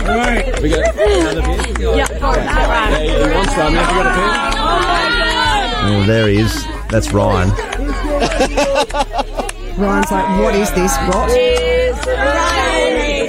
We got another beer? Yeah, He wants some. Have you got a pen? Oh, there he is. That's Ryan. Ryan's like, what is this? What?